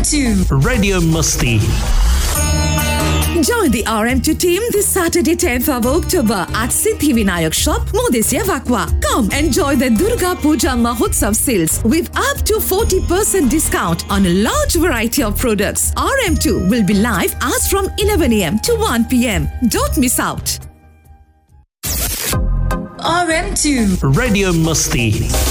RM2 Radio Musti. Join the RM2 team this Saturday 10th of October at Siddhi Vinayak Shop, Modesya Vakwa. Come enjoy the Durga Puja Mahotsav sales with up to 40% discount on a large variety of products. RM2 will be live as from 11 a.m. to 1 p.m. Don't miss out. RM2 Radio Musti.